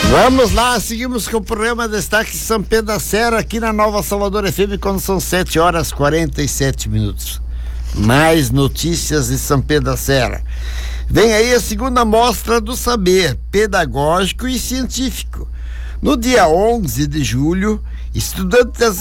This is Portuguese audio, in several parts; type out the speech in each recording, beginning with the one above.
Vamos lá, seguimos com o programa Destaque São Pedro da Serra aqui na Nova Salvador FM quando são 7h47. Mais notícias de São Pedro da Serra. Vem aí a segunda mostra do saber pedagógico e científico. No dia 11 de julho, estudantes das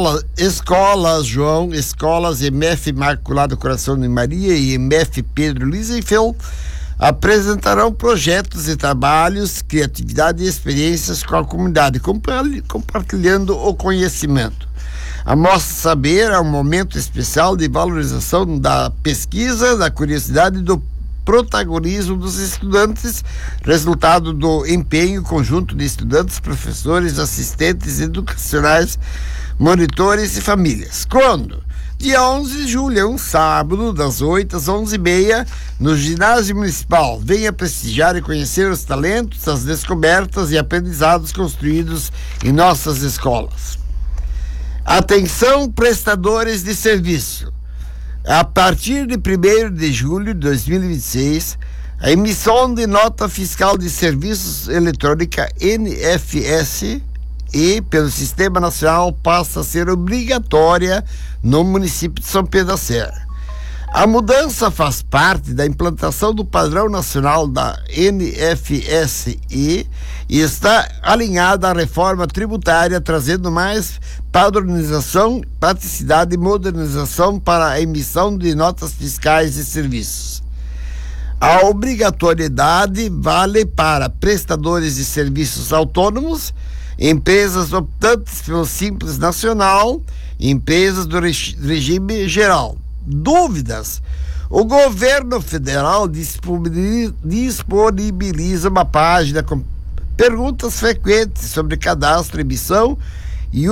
escolas MF Imaculado Coração de Maria e MF Pedro Liesenfeld apresentarão projetos e trabalhos, criatividade e experiências com a comunidade, compartilhando o conhecimento. A Mostra Saber é um momento especial de valorização da pesquisa, da curiosidade e do protagonismo dos estudantes, resultado do empenho conjunto de estudantes, professores, assistentes educacionais, monitores e famílias. Quando? Dia 11 de julho, é um sábado, das 8 às 11h30, no ginásio municipal. Venha prestigiar e conhecer os talentos, as descobertas e aprendizados construídos em nossas escolas. Atenção, prestadores de serviço. A partir de 1º de julho de 2026, a emissão de nota fiscal de serviços eletrônica NFS e pelo Sistema Nacional passa a ser obrigatória no município de São Pedro da Serra. A mudança faz parte da implantação do padrão nacional da NFSE e está alinhada à reforma tributária, trazendo mais padronização, praticidade e modernização para a emissão de notas fiscais e serviços. A obrigatoriedade vale para prestadores de serviços autônomos, empresas optantes pelo Simples Nacional, empresas do regime geral. Dúvidas? O governo federal disponibiliza uma página com perguntas frequentes sobre cadastro, emissão e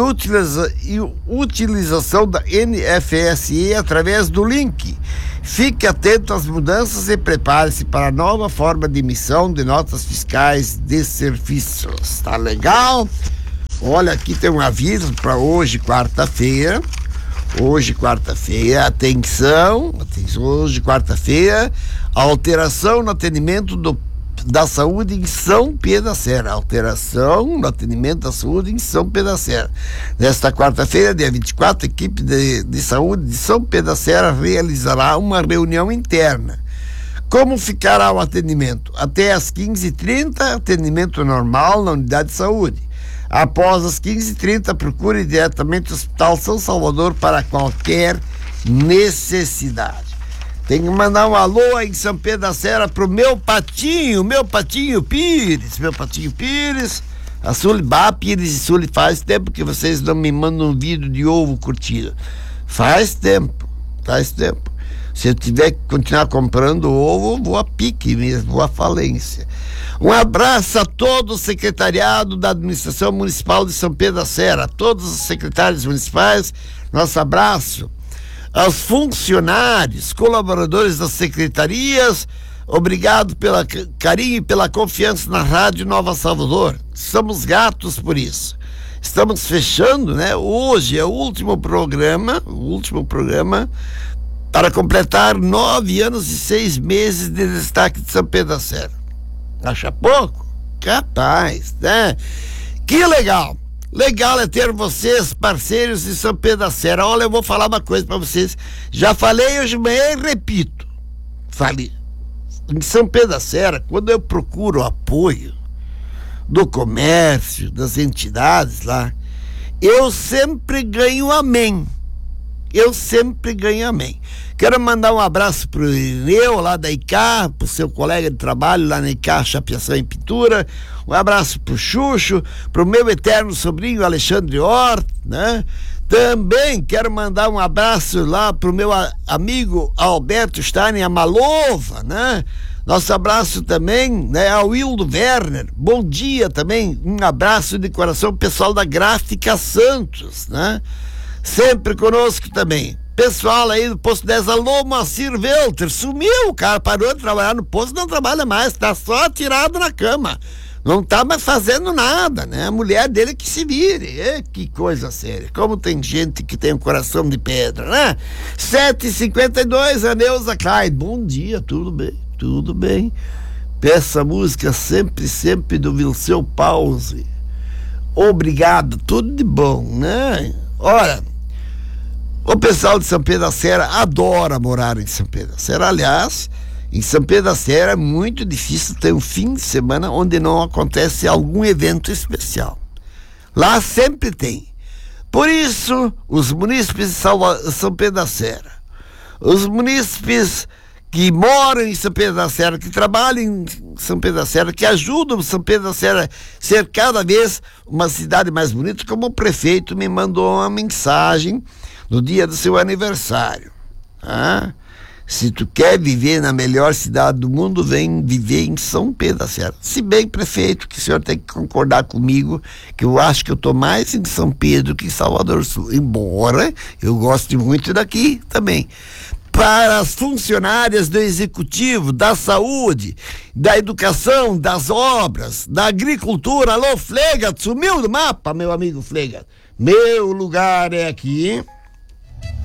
utilização da NFSE através do link. Fique atento às mudanças e prepare-se para a nova forma de emissão de notas fiscais de serviços. Tá legal? Olha, aqui tem um aviso para hoje, quarta-feira. Atenção, hoje, quarta-feira, alteração no atendimento da saúde em São Pedro da Serra. Alteração no atendimento da saúde em São Pedro da Serra. Nesta quarta-feira, dia 24, a equipe de saúde de São Pedro da Serra realizará uma reunião interna. Como ficará o atendimento? Até às 15h30, atendimento normal na unidade de saúde. Após as 15h30, procure diretamente o Hospital São Salvador para qualquer necessidade. Tem que mandar um alô aí em São Pedro da Serra pro meu patinho Pires. A Sully, Pires e Sully, faz tempo que vocês não me mandam um vídeo de ovo curtido. Faz tempo. Se eu tiver que continuar comprando ovo, vou a pique mesmo, vou à falência. Um abraço a todo o secretariado da Administração Municipal de São Pedro da Serra, a todos os secretários municipais, nosso abraço. Aos funcionários, colaboradores das secretarias, obrigado pelo carinho e pela confiança na Rádio Nova Salvador. Somos gratos por isso. Estamos fechando, né? Hoje é o último programa para completar 9 anos e 6 meses de Destaque de São Pedro da Serra. Acha pouco? Capaz, né? Que legal! Legal é ter vocês, parceiros de São Pedro da Serra. Olha, eu vou falar uma coisa para vocês. Já falei hoje de manhã e repito. Falei. Em São Pedro da Serra, quando eu procuro o apoio do comércio, das entidades lá, eu sempre ganho amém. Quero mandar um abraço pro Irineu lá da ICA, pro seu colega de trabalho lá na ICA Chapeação em Pintura. Um abraço pro Xuxo, pro meu eterno sobrinho Alexandre Hort, né? Também quero mandar um abraço lá pro meu amigo Alberto Stein Amalova, né? Nosso abraço também, né, ao Wildo Werner. Bom dia também, um abraço de coração pessoal da Gráfica Santos, né? Sempre conosco também. Pessoal aí do Posto 10, alô, Moacir Welter, sumiu, o cara parou de trabalhar no posto, não trabalha mais, tá só tirado na cama, não tá mais fazendo nada, né? A mulher dele que se vire. Que coisa séria, como tem gente que tem um coração de pedra, né? 7h52, a Neuza Klein, bom dia, tudo bem? Peça música sempre, sempre do Vilceu Pause. Obrigado, tudo de bom, né? Ora, o pessoal de São Pedro da Serra adora morar em São Pedro da Serra. Aliás, em São Pedro da Serra é muito difícil ter um fim de semana onde não acontece algum evento especial. Lá sempre tem. Por isso, os munícipes de São Pedro da Serra, os munícipes que moram em São Pedro da Serra, que trabalham em São Pedro da Serra, que ajudam São Pedro da Serra a ser cada vez uma cidade mais bonita, como o prefeito me mandou uma mensagem no dia do seu aniversário. Ah, se tu quer viver na melhor cidade do mundo, vem viver em São Pedro da Serra. Se bem, prefeito, que o senhor tem que concordar comigo, que eu acho que eu estou mais em São Pedro que em Salvador Sul, embora eu goste muito daqui também. Para as funcionárias do executivo, da saúde, da educação, das obras, da agricultura. Alô, Flegat, sumiu do mapa, meu amigo Flegat. Meu lugar é aqui.